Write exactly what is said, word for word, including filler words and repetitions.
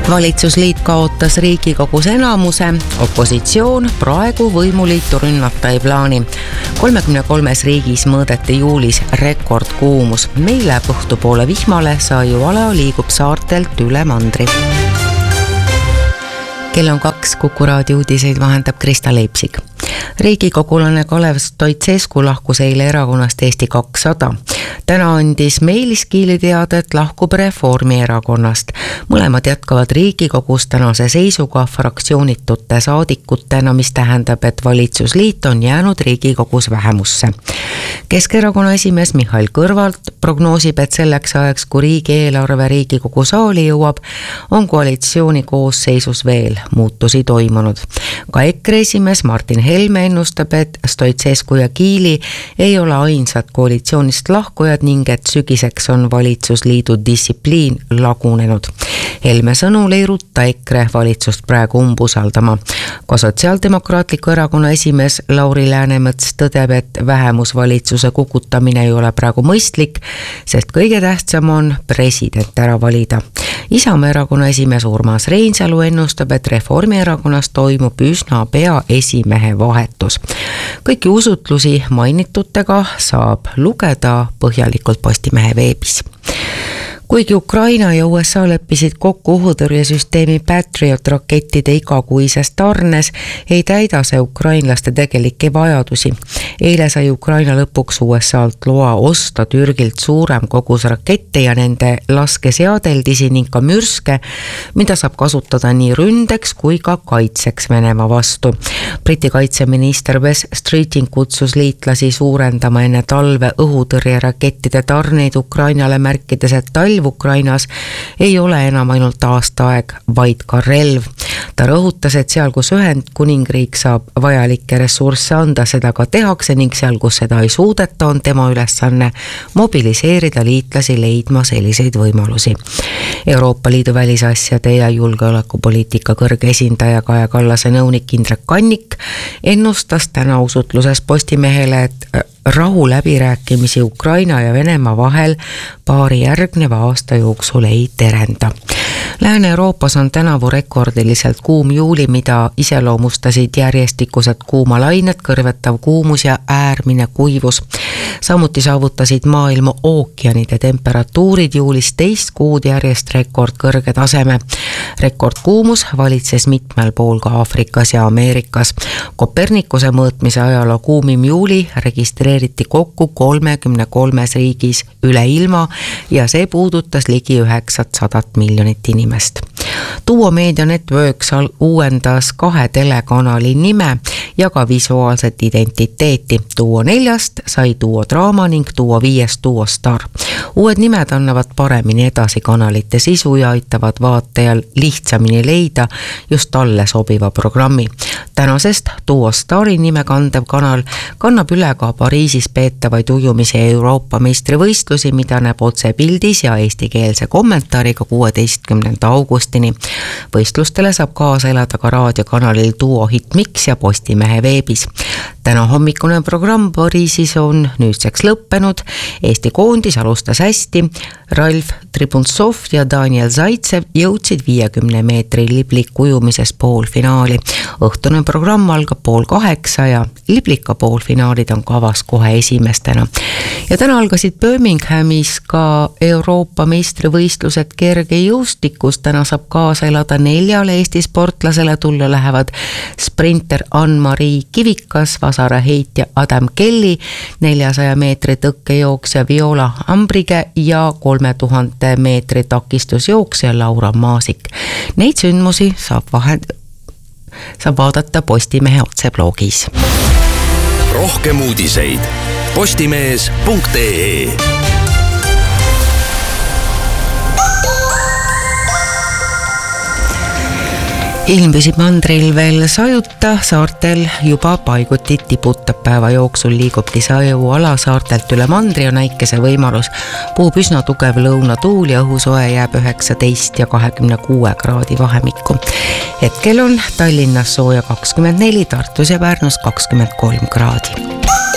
Valitsusliit kaotas Riigikogus enamuse, opositsioon praegu võimuliitu rünnata ei plaani. kolmekümne kolmes riigis mõõdeti juulis rekordkuumus. Meil läheb õhtupoole vihmale, Saju ala liigub saartelt üle mandri. Kell on kaks, Kuku raadio uudiseid vahendab Krista Leipsik. Riigikogulane Kalev Stoicescu lahkus eile erakonnast Eesti kakssada. Täna andis Meelis Kiili teada, et lahkub Reformierakonnast. Mõlemad jätkavad Riigikogus tänase seisuga fraktsioonitute saadikutena, mis tähendab, et valitsusliit on jäänud Riigikogus vähemusse. Keskerakonna esimees Mihhail Kõlvart prognoosib, et selleks ajaks, kui riigieelarve Riigikogu saali jõuab, on koalitsiooni koosseisus veel muutusi toimunud. Ka EKRE esimees Martin Helme ennustab, et Stoicescu ja Kiili ei ole ainsad koalitsioonist lahkujad ning et sügiseks on valitsusliidu distsipliin lagunenud. Helme sõnul ei rutta EKRE valitsust praegu umbusaldama. Ka Sotsiaaldemokraatliku erakonna esimees Lauri Läänemets tõdeb, et vähemusvalitsuse kukutamine ei ole praegu mõistlik, sest kõige tähtsam on president ära valida. Isamaa erakonna esimees Urmas Reinsalu ennustab, et Reformierakonnas toimub üsna pea esimehe vahetus. Kõiki usutlusi mainitutega saab lugeda põhjalikult Postimehe veebis. Kuigi Ukraina ja U S A leppisid kokku õhutõrjesüsteemi Patriot rakettide igakuises tarnes, ei täida see ukrainlaste tegelikke vajadusi. Eile sai Ukraina lõpuks U S A-lt loa osta Türgilt suurem kogus rakette ja nende laskeseadeldisi ning ka mürske, mida saab kasutada nii ründeks kui ka kaitseks Venemaa vastu. Briti kaitseminister Wes Streeting kutsus liitlasi suurendama enne talve õhutõrjerakettide tarneid Ukrainale, märkides, et talv Ukrainas ei ole enam ainult aastaaeg, vaid ka relv. Ta rõhutas, et seal, kus Ühendkuningriik saab vajalikke ressursse anda, seda ka tehakse ning seal, kus seda ei suudeta, on tema ülesanne mobiliseerida liitlasi leidma selliseid võimalusi. Euroopa Liidu välisasjade ja julgeolekupoliitika kõrge esindaja Kaja Kallase nõunik Indrek Kannik ennustas täna usutluses Postimehele, et rahu läbirääkimisi Ukraina ja Venemaa vahel paari järgneva aasta jooksul ei terenda. Lääne-Euroopas on tänavu rekordiliselt kuum juuli, mida iseloomustasid järjestikused kuumalained, kõrvetav kuumus ja äärmine kuivus. Samuti saavutasid maailma ookeanide temperatuurid juulis teist kuud järjest rekordkõrge taseme. Rekordkuumus valitses mitmel pool ka Aafrikas ja Ameerikas. Kopernikuse mõõtmise ajaloo kuumim juuli registreeriti kokku kolmekümne kolmes riigis üle ilma ja see puudutas ligi üheksasadat miljonit inimest. Duo Media Networks uuendas kahe telekanali nime ja ka visuaalset identiteeti. Duo neljast sai Duo Draama ning Duo viiest Duo Star. Uued nimed annavad paremini edasi kanalite sisu ja aitavad vaatajal lihtsamini leida just talle sobiva programmi. Tänasest Duo Stari nime kandev kanal kannab üle ka Pariisis peetavaid ujumise Euroopa meistrivõistlusi, mida näeb otse pildis ja eestikeelse kommentaariga kuueteistkümnenda augustini. Võistlustele saab kaasa elada ka raadiokanalil Duo Hitmix ja Postimehe veebis. Täna hommikune programm Pariisis on nüüdseks lõppenud. Eesti koondis alustas hästi. Ralf Tribuntsov ja Daniel Zaitsev jõudsid viiekümne meetri libliku ujumises poolfinaali. Õhtune programm algab pool kaheksa ja liblika poolfinaalid on kavas kohe esimestena. Ja täna algasid Birminghamis ka Euroopa meistrivõistlused kerge jõustikus. Täna saab kaasa elada neljale Eesti sportlasele. Tulla lähevad sprinter Ann-Marii Kivikas, vasaraheitja Adam Kelly, neljasaja meetri tõkkejooksja Viola Ambrige ja kolme tuhande meetri takistusjooksja Laura Maasik. Neid sündmusi saab, vahend... saab vaadata Postimehe otseblogis. Rohkem uudiseid postimees punkt ee. Ilm püsib mandril veel sajuta, saartel juba paiguti tiputab. Päeva jooksul liigubki Saju ala saartelt üle mandri on äikese võimalus. Puhub üsna tugev lõunatuul ja õhusoe jääb üheksateist ja kahekümne kuue kraadi vahemikku. Hetkel on Tallinnas sooja kakskümmend neli, Tartus ja Pärnus kakskümmend kolm kraadi.